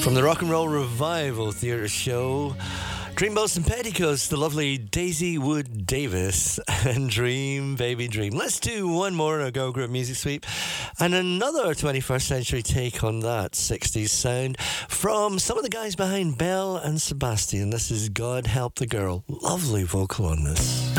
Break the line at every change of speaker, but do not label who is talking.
From the Rock and Roll Revival Theatre Show, Dreamboats and Petticoats, the lovely Daisy Wood Davis, and Dream Baby Dream. Let's do one more in our Girl Group Music Sweep, and another 21st century take on that 60s sound from some of the guys behind Belle and Sebastian. This is God Help the Girl. Lovely vocal on this.